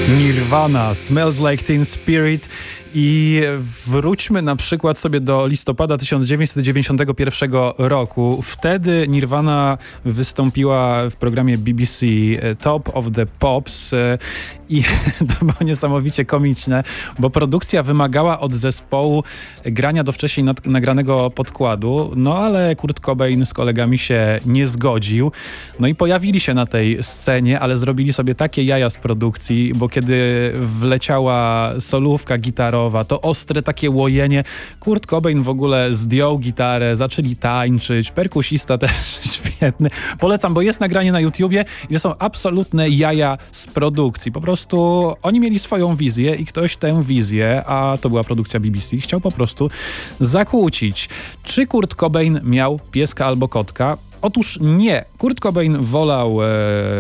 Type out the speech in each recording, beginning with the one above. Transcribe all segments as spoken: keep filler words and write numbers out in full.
Nirvana, Smells Like Teen Spirit. I wróćmy na przykład sobie do listopada tysiąc dziewięćset dziewięćdziesiątego pierwszego roku. Wtedy Nirvana wystąpiła w programie B B C Top of the Pops i to było niesamowicie komiczne, bo produkcja wymagała od zespołu grania do wcześniej nad, nagranego podkładu, no ale Kurt Cobain z kolegami się nie zgodził. No i pojawili się na tej scenie, ale zrobili sobie takie jaja z produkcji, bo kiedy wleciała solówka gitarowa, to ostre takie łojenie. Kurt Cobain w ogóle zdjął gitarę, zaczęli tańczyć, perkusista też świetny. Polecam, bo jest nagranie na YouTubie i to są absolutne jaja z produkcji. Po prostu oni mieli swoją wizję i ktoś tę wizję, a to była produkcja B B C, chciał po prostu zakłócić. Czy Kurt Cobain miał pieska albo kotka? Otóż nie. Kurt Cobain wolał e,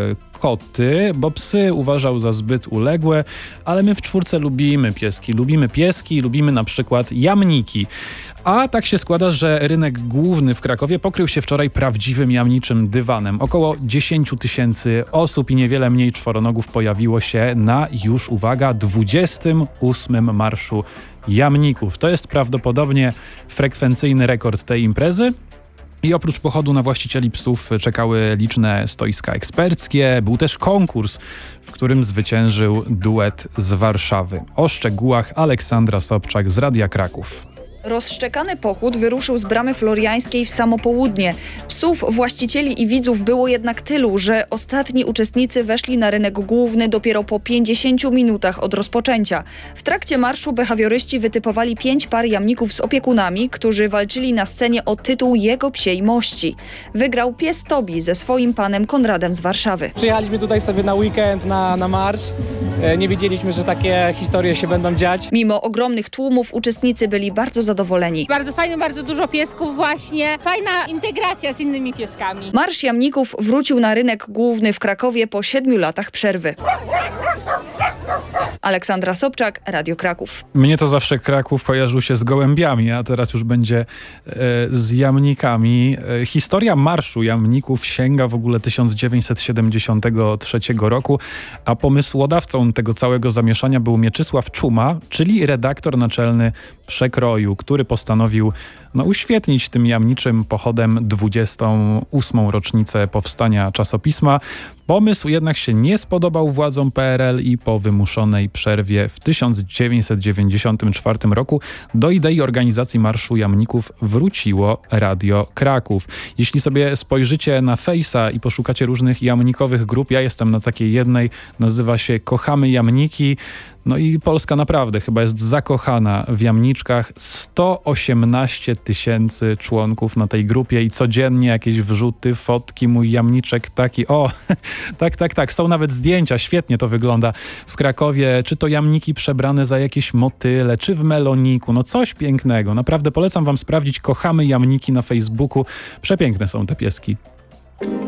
koty, bo psy uważał za zbyt uległe, ale my w czwórce lubimy pieski. Lubimy pieski, lubimy na przykład jamniki. A tak się składa, że rynek główny w Krakowie pokrył się wczoraj prawdziwym jamniczym dywanem. Około dziesięć tysięcy osób i niewiele mniej czworonogów pojawiło się na już, uwaga, dwudziestym ósmym Marszu Jamników. To jest prawdopodobnie frekwencyjny rekord tej imprezy. I oprócz pochodu na właścicieli psów czekały liczne stoiska eksperckie. Był też konkurs, w którym zwyciężył duet z Warszawy. O szczegółach Aleksandra Sobczak z Radia Kraków. Rozszczekany pochód wyruszył z Bramy Floriańskiej w samo południe. Psów, właścicieli i widzów było jednak tylu, że ostatni uczestnicy weszli na rynek główny dopiero po pięćdziesięciu minutach od rozpoczęcia. W trakcie marszu behawioryści wytypowali pięć par jamników z opiekunami, którzy walczyli na scenie o tytuł jego psiej mości. Wygrał pies Tobi ze swoim panem Konradem z Warszawy. Przyjechaliśmy tutaj sobie na weekend, na, na marsz. Nie wiedzieliśmy, że takie historie się będą dziać. Mimo ogromnych tłumów uczestnicy byli bardzo zadowoleni. Zadowoleni. Bardzo fajne, bardzo dużo piesków właśnie. Fajna integracja z innymi pieskami. Marsz Jamników wrócił na rynek główny w Krakowie po siedmiu latach przerwy. Aleksandra Sobczak, Radio Kraków. Mnie to zawsze Kraków kojarzył się z gołębiami, a teraz już będzie e, z jamnikami. E, historia Marszu Jamników sięga w ogóle tysiąc dziewięćset siedemdziesiątego trzeciego roku, a pomysłodawcą tego całego zamieszania był Mieczysław Czuma, czyli redaktor naczelny Przekroju, który postanowił no, uświetnić tym jamniczym pochodem dwudziestą ósmą rocznicę powstania czasopisma. Pomysł jednak się nie spodobał władzom P R L i po wymuszonej przerwie w tysiąc dziewięćset dziewięćdziesiątym czwartym roku do idei organizacji Marszu Jamników wróciło Radio Kraków. Jeśli sobie spojrzycie na Face'a i poszukacie różnych jamnikowych grup, ja jestem na takiej jednej, nazywa się Kochamy Jamniki. No i Polska naprawdę chyba jest zakochana w jamniczkach. sto osiemnaście tysięcy członków na tej grupie i codziennie jakieś wrzuty, fotki, mój jamniczek taki, o, tak, tak, tak, są nawet zdjęcia, świetnie to wygląda w Krakowie, czy to jamniki przebrane za jakieś motyle, czy w meloniku, no coś pięknego. Naprawdę polecam wam sprawdzić, Kochamy Jamniki na Facebooku, przepiękne są te pieski.